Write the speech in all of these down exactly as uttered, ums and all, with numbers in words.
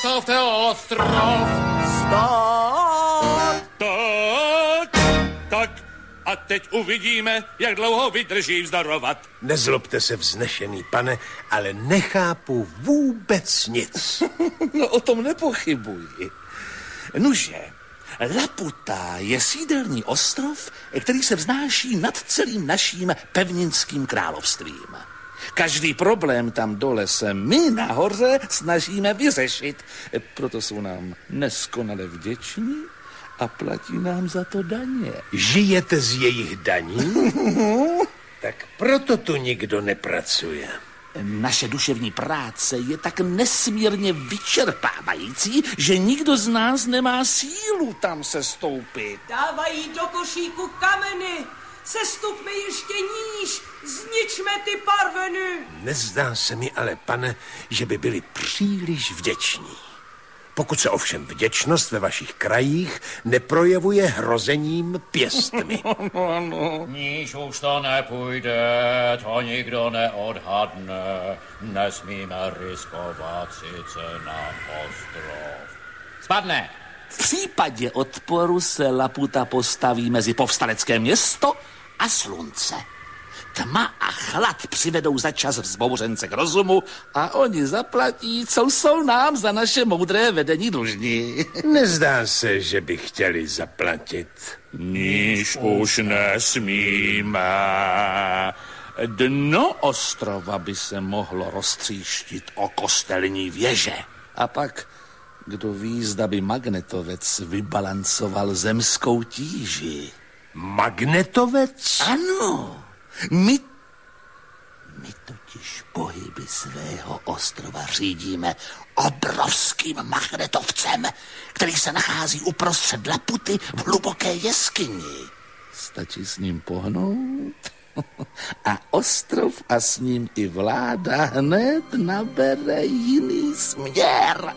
Stavte ostrov. Stop! Tak, tak. A teď uvidíme, jak dlouho vydrží vzdorovat. Nezlobte se, vznešený pane, ale nechápu vůbec nic. No o tom nepochybuji. Nuže, Laputa je sídelní ostrov, který se vznáší nad celým naším pevninským královstvím. Každý problém tam dole se my nahoře snažíme vyřešit. Proto jsou nám neskonale vděční a platí nám za to daně. Žijete z jejich daní? Tak proto tu nikdo nepracuje. Naše duševní práce je tak nesmírně vyčerpávající, že nikdo z nás nemá sílu tam se stoupit. Dávají do košíku kameny. Sestupme ještě níž, zničme ty parveny. Nezdá se mi ale, pane, že by byli příliš vděční. Pokud se ovšem vděčnost ve vašich krajích neprojevuje hrozením pěstmi. Níž už to nepůjde, to nikdo neodhadne. Nesmíme riskovat, sice nám ostrov spadne. V případě odporu se Laputa postaví mezi povstalecké město a slunce. Tma a chlad přivedou za čas vzbouřence k rozumu a oni zaplatí, co jsou nám za naše moudré vedení dlužní. Nezdá se, že by chtěli zaplatit. Níž už nesmíme. Dno ostrova by se mohlo roztříštit o kostelní věže. A pak, kdo ví, zda by magnetovec vybalancoval zemskou tíži. Magnetovec? Ano. My, my totiž pohyby svého ostrova řídíme obrovským magnetovcem, který se nachází uprostřed Laputy v hluboké jeskyni. Stačí s ním pohnout a ostrov a s ním i vláda hned nabere jiný směr.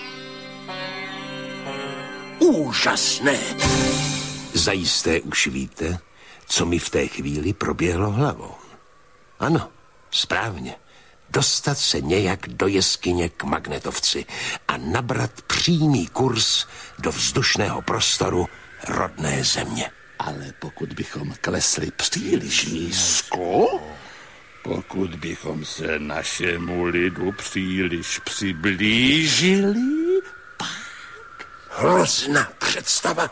Úžasné! Zajisté už víte, co mi v té chvíli proběhlo hlavou. Ano, správně. Dostat se nějak do jeskyně k magnetovci a nabrat přímý kurz do vzdušného prostoru rodné země. Ale pokud bychom klesli příliš nízko, pokud bychom se našemu lidu příliš přiblížili, Hrozná představa.